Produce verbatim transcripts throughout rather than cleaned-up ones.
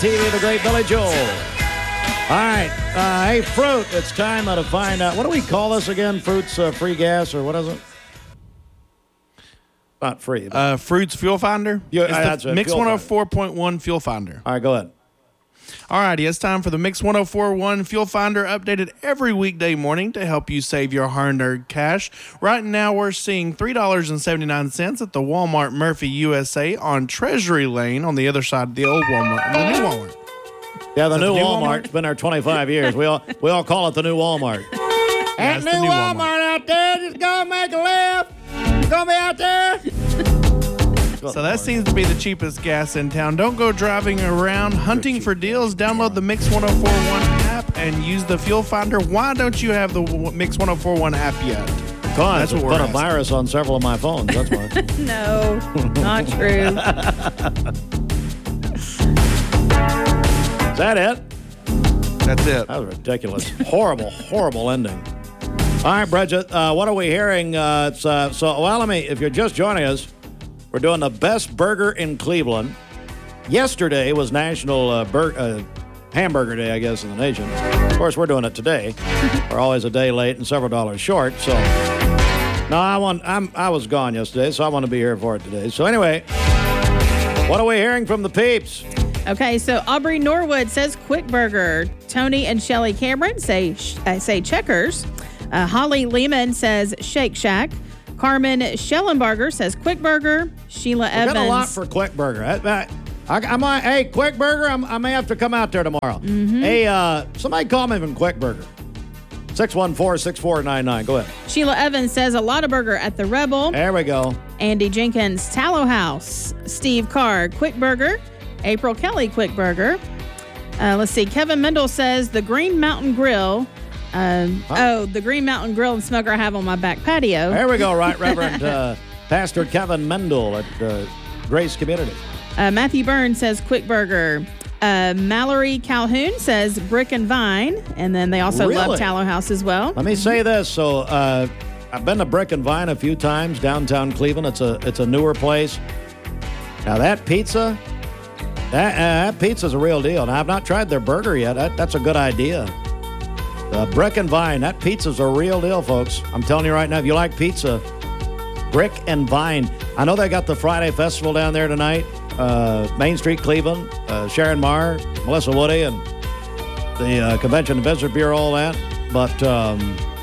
T V, the great Billy Joel. All right. Uh, hey, Fruit, it's time uh, to find out. What do we call this again? Fruit's uh, free gas, or what is it? Not free. But... Uh, Fruit's Fuel Finder? Yeah, it's that's the it, Mix Fuel one oh four point one Fuel Finder. All right, go ahead. All righty, it's time for the Mix one oh four point one Fuel Finder, updated every weekday morning to help you save your hard-earned cash. Right now, we're seeing three dollars and seventy-nine cents at the Walmart Murphy U S A on Treasury Lane on the other side of the old Walmart, the new Walmart. Yeah, the new, the new Walmart's Walmart? been there twenty-five years. We all we all call it the new Walmart. Yeah, That it's new, the new Walmart. Walmart. out there, just go make a left. It's gonna be out there. So that seems to be the cheapest gas in town. Don't go driving around hunting for deals. Download the Mix one oh four point one app and use the Fuel Finder. Why don't you have the Mix one oh four point one app yet? Cause That's what it's we're put a asking. virus on several of my phones. That's why. No, not true. Is that it? That's it. That was ridiculous. Horrible, horrible ending. All right, Bridget, uh, what are we hearing? Uh, it's, uh, so, well, let me, if you're just joining us, we're doing the best burger in Cleveland. Yesterday was National uh, Bur- uh, Hamburger Day, I guess, in the nation. Of course, we're doing it today. We're always a day late and several dollars short, so. No, I want, I'm, I was gone yesterday, so I want to be here for it today. So anyway, what are we hearing from the peeps? Okay, so Aubrey Norwood says Quick Burger. Tony and Shelly Cameron say uh, say Checkers. Uh, Holly Lehman says Shake Shack. Carmen Schellenberger says Quick Burger. Sheila We've Evans. got a lot for Quick Burger. I, I, I, I might, hey, Quick Burger, I'm, I may have to come out there tomorrow. Mm-hmm. Hey, uh, somebody call me from Quick Burger. six one four, six four nine nine. Go ahead. Sheila Evans says a lot of burger at the Rebel. There we go. Andy Jenkins, Tallow House. Steve Carr, Quick Burger. April Kelly, Quick Burger. Uh, let's see. Kevin Mendel says the Green Mountain Grill. Um, Huh? Oh, the Green Mountain Grill and Smoker I have on my back patio. There we go, right, Reverend uh, Pastor Kevin Mendel at uh, Grace Community. Uh, Matthew Burns says Quick Burger. Uh, Mallory Calhoun says Brick and Vine. And then they also love Really? Tallow House as well. Let me say this. So uh, I've been to Brick and Vine a few times, downtown Cleveland. It's a it's a newer place. Now that pizza, that, uh, that pizza's a real deal. Now I've not tried their burger yet. That, that's a good idea. Uh, Brick and Vine, that pizza's a real deal, folks. I'm telling you right now, if you like pizza, Brick and Vine. I know they got the Friday Festival down there tonight. Uh, Main Street, Cleveland. Uh, Sharon Marr, Melissa Woody, and the uh, Convention and Visitor Bureau, all that. But um,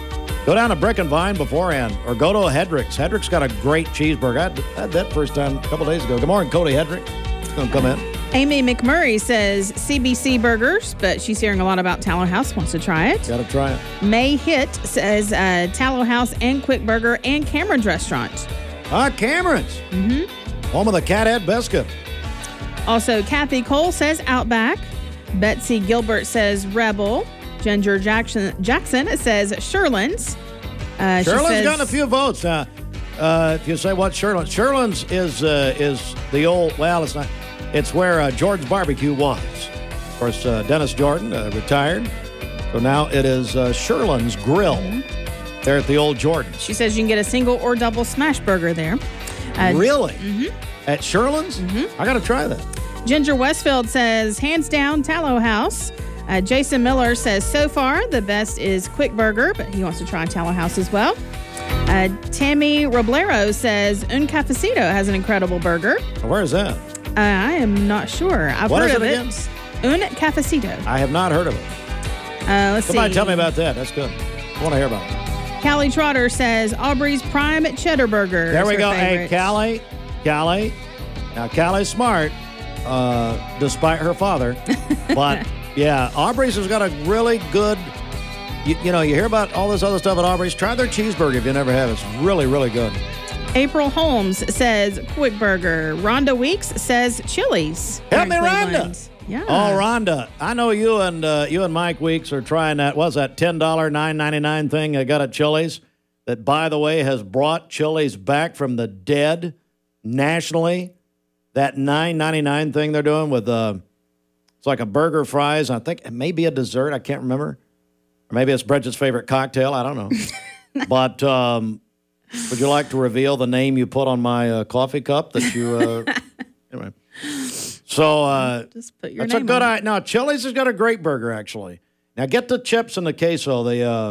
go down to Brick and Vine beforehand, or go to a Hedrick's. Hedrick's got a great cheeseburger. I had, I had that first time a couple days ago. Good morning, Cody Hedrick. He's going to come in. Amy McMurray says C B C Burgers, but she's hearing a lot about Tallow House, wants to try it. Got to try it. May Hitt says uh, Tallow House and Quick Burger and Cameron's Restaurant. Ah, Cameron's. Mm-hmm. Home of the Cathead Biscuit. Also, Kathy Cole says Outback. Betsy Gilbert says Rebel. Ginger Jackson Jackson says Sherlin's. Uh, she Sherlin's says, gotten a few votes. Uh, uh, if you say what Sherlin's, Sherlin's is uh, is the old. Well, it's not. It's where uh, Jordan's Barbecue was. Of course, uh, Dennis Jordan uh, retired, so now it is uh, Sherlin's Grill. Mm-hmm. There at the old Jordan's. She says you can get a single or double smash burger there. Uh, Really? Mm-hmm. At Sherlin's? Mm-hmm. I got to try that. Ginger Westfield says hands down Tallow House. Uh, Jason Miller says so far the best is Quick Burger, but he wants to try Tallow House as well. Uh, Tammy Roblero says Un Cafecito has an incredible burger. Where is that? Uh, I am not sure. I've What heard is of it it. again? Un Cafecito. I have not heard of it. Uh, let's Somebody see. tell me about that. That's good. I want to hear about it. Callie Trotter says Aubrey's Prime Cheddar Burger. There is we her go. Hey, favorite. Callie. Callie. Now, Callie's smart, uh, despite her father. But, yeah, Aubrey's has got a really good, you, you know, you hear about all this other stuff at Aubrey's. Try their cheeseburger if you never have. It's really, really good. April Holmes says Quick Burger. Rhonda Weeks says Chili's. Help me, Here in Rhonda. Cleveland. Yeah. Oh, Rhonda, I know you and uh, you and Mike Weeks are trying that. What's that ten dollars, nine ninety-nine thing I got at Chili's? That, by the way, has brought Chili's back from the dead nationally. That nine ninety-nine thing they're doing with uh, it's like a burger, fries. I think it may be a dessert. I can't remember, or maybe it's Bridget's favorite cocktail. I don't know. But um, would you like to reveal the name you put on my uh, coffee cup that you? Uh, anyway. So uh, Just put your that's a name good on it. idea. No, Chili's has got a great burger, actually. Now, get the chips and the queso. The, uh,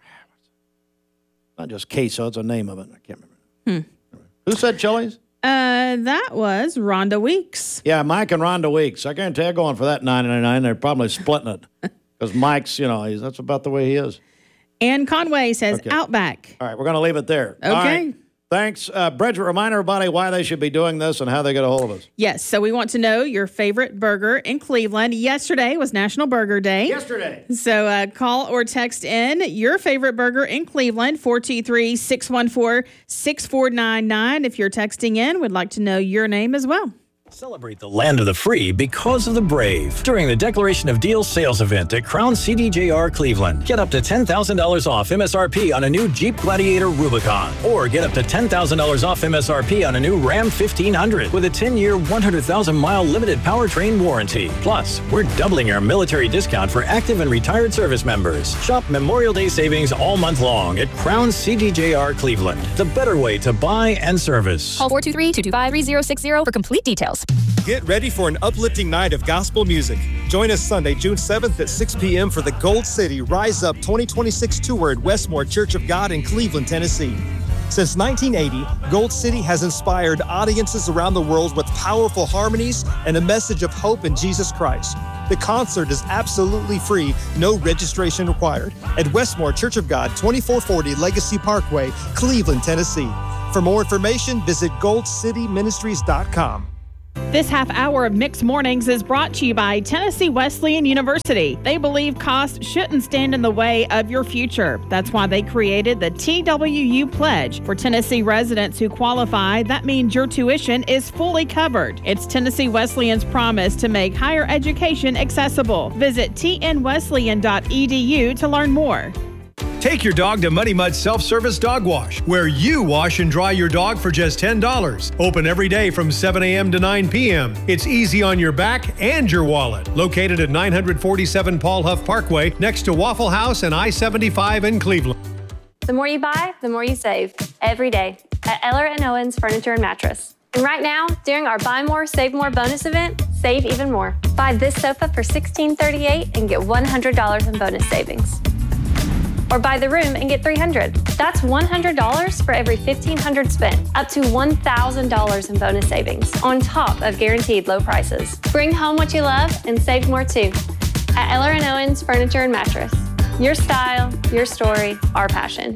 not just queso, it's a name of it. I can't remember. Hmm. Who said Chili's? Uh, that was Rhonda Weeks. Yeah, Mike and Rhonda Weeks. I guarantee they're going for that nine ninety-nine. They're probably splitting it because Mike's, you know, he's, that's about the way he is. Ann Conway says Okay. Outback. All right, we're going to leave it there. Okay. All right. Thanks. Uh, Bridget, remind everybody why they should be doing this and how they get a hold of us. Yes, so we want to know your favorite burger in Cleveland. Yesterday was National Burger Day. Yesterday. So uh, call or text in your favorite burger in Cleveland, four two three, six one four, six four nine nine. If you're texting in, we'd like to know your name as well. Celebrate the land of the free because of the brave during the Declaration of Deals sales event at Crown C D J R Cleveland. Get up to ten thousand dollars off M S R P on a new Jeep Gladiator Rubicon, or get up to ten thousand dollars off M S R P on a new Ram fifteen hundred with a ten-year, one hundred thousand mile limited powertrain warranty. Plus, we're doubling our military discount for active and retired service members. Shop Memorial Day savings all month long at Crown C D J R Cleveland, the better way to buy and service. Call four two three, two two five, three zero six zero for complete details. Get ready for an uplifting night of gospel music. Join us Sunday, June seventh at six p.m. for the Gold City Rise Up twenty twenty-six tour at Westmore Church of God in Cleveland, Tennessee. Since nineteen eighty, Gold City has inspired audiences around the world with powerful harmonies and a message of hope in Jesus Christ. The concert is absolutely free, no registration required, at Westmore Church of God, twenty-four forty Legacy Parkway, Cleveland, Tennessee. For more information, visit gold city ministries dot com. This half hour of Mixed Mornings is brought to you by Tennessee Wesleyan University. They believe cost shouldn't stand in the way of your future. That's why they created the T W U Pledge. For Tennessee residents who qualify, that means your tuition is fully covered. It's Tennessee Wesleyan's promise to make higher education accessible. Visit t n wesleyan dot e d u to learn more. Take your dog to Muddy Mud Self-Service Dog Wash, where you wash and dry your dog for just ten dollars. Open every day from seven a.m. to nine p.m. It's easy on your back and your wallet. Located at nine forty-seven Paul Huff Parkway, next to Waffle House and I seventy-five in Cleveland. The more you buy, the more you save. Every day at Eller and Owens Furniture and Mattress. And right now, during our Buy More, Save More bonus event, save even more. Buy this sofa for sixteen thirty-eight and get one hundred dollars in bonus savings. Or buy the room and get three hundred dollars. That's one hundred dollars for every fifteen hundred dollars spent, up to one thousand dollars in bonus savings, on top of guaranteed low prices. Bring home what you love and save more too. At Eller and Owens Furniture and Mattress. Your style, your story, our passion.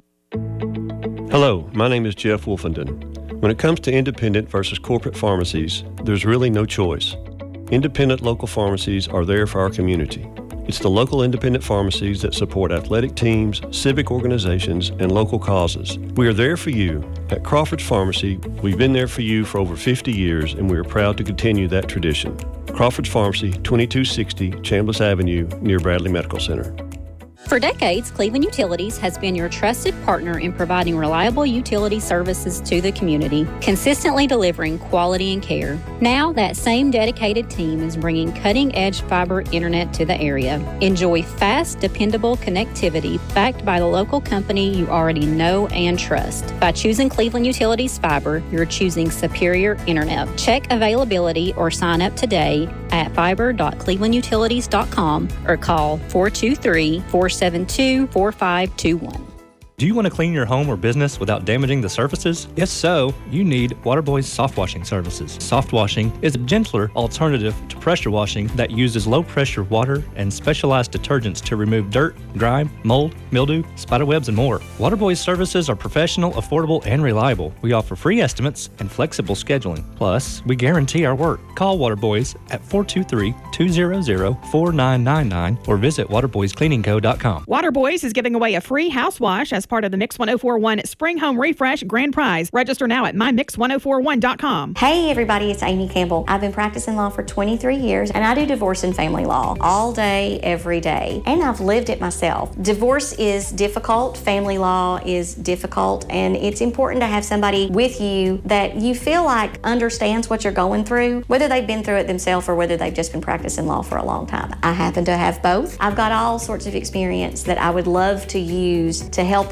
Hello, my name is Jeff Wolfenden. When it comes to independent versus corporate pharmacies, there's really no choice. Independent local pharmacies are there for our community. It's the local independent pharmacies that support athletic teams, civic organizations, and local causes. We are there for you. At Crawford's Pharmacy, we've been there for you for over fifty years, and we are proud to continue that tradition. Crawford's Pharmacy, twenty-two sixty Chambliss Avenue, near Bradley Medical Center. For decades, Cleveland Utilities has been your trusted partner in providing reliable utility services to the community, consistently delivering quality and care. Now, that same dedicated team is bringing cutting-edge fiber internet to the area. Enjoy fast, dependable connectivity backed by the local company you already know and trust. By choosing Cleveland Utilities Fiber, you're choosing superior internet. Check availability or sign up today at fiber dot cleveland utilities dot com or call four two three, four seven two, four five two one. Do you want to clean your home or business without damaging the surfaces? If so, you need Waterboy's soft washing services. Soft washing is a gentler alternative to pressure washing that uses low-pressure water and specialized detergents to remove dirt, grime, mold, mildew, spiderwebs, and more. Waterboy's services are professional, affordable, and reliable. We offer free estimates and flexible scheduling. Plus, we guarantee our work. Call Waterboys at four two three, two zero zero, four nine nine nine or visit waterboys cleaning co dot com. Waterboys is giving away a free house wash as part of the Mix ten forty-one Spring Home Refresh Grand Prize. Register now at my mix ten forty-one dot com. Hey everybody, it's Amy Campbell. I've been practicing law for twenty-three years and I do divorce and family law all day, every day. And I've lived it myself. Divorce is difficult, family law is difficult, and it's important to have somebody with you that you feel like understands what you're going through, whether they've been through it themselves or whether they've just been practicing law for a long time. I happen to have both. I've got all sorts of experience that I would love to use to help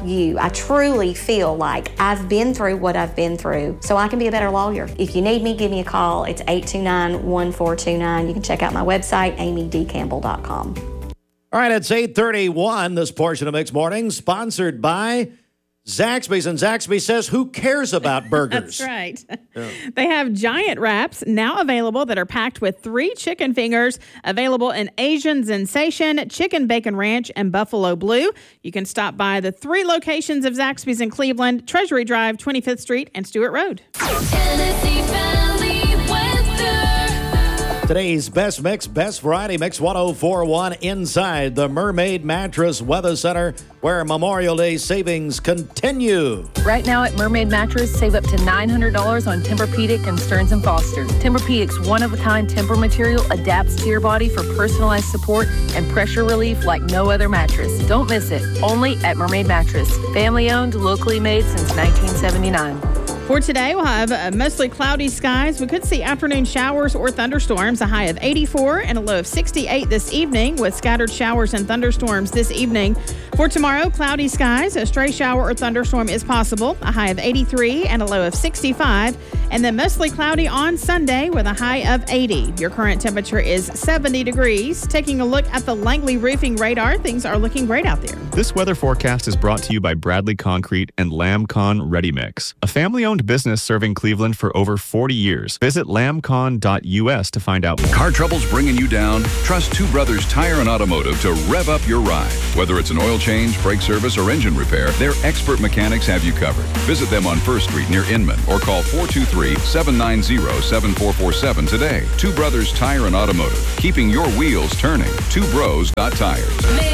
you. I truly feel like I've been through what I've been through so I can be a better lawyer. If you need me, give me a call. It's eight two nine, one four two nine. You can check out my website, amy d campbell dot com. All right, it's eight thirty-one. This portion of Mixed Mornings sponsored by Zaxby's. And Zaxby says, who cares about burgers? That's right. Yeah. They have giant wraps now available that are packed with three chicken fingers, available in Asian Sensation, Chicken Bacon Ranch, and Buffalo Blue. You can stop by the three locations of Zaxby's in Cleveland, Treasury Drive, twenty-fifth Street, and Stewart Road. Tennessee Valley weather. Today's best mix, best variety mix one oh four point one inside the Mermaid Mattress Weather Center, where Memorial Day savings continue. Right now at Mermaid Mattress, save up to nine hundred dollars on Tempur-Pedic and Stearns and Foster. Tempur-Pedic's one-of-a-kind Tempur material adapts to your body for personalized support and pressure relief like no other mattress. Don't miss it. Only at Mermaid Mattress. Family-owned, locally made since nineteen seventy-nine. For today, we'll have uh, mostly cloudy skies. We could see afternoon showers or thunderstorms, a high of eighty-four and a low of sixty-eight this evening, with scattered showers and thunderstorms this evening. For tomorrow, cloudy skies. A stray shower or thunderstorm is possible, a high of eighty-three and a low of sixty-five. And then mostly cloudy on Sunday with a high of eighty. Your current temperature is seventy degrees. Taking a look at the Langley Roofing radar, things are looking great out there. This weather forecast is brought to you by Bradley Concrete and Lamcon Ready Mix, a family-owned business serving Cleveland for over forty years. Visit lamcon dot u s to find out more. Car troubles bringing you down? Trust Two Brothers Tire and Automotive to rev up your ride. Whether it's an oil change, brake service, or engine repair, their expert mechanics have you covered. Visit them on First Street near Inman or call four two three, seven nine zero, seven four four seven today. Two Brothers Tire and Automotive, keeping your wheels turning. two bros dot tires.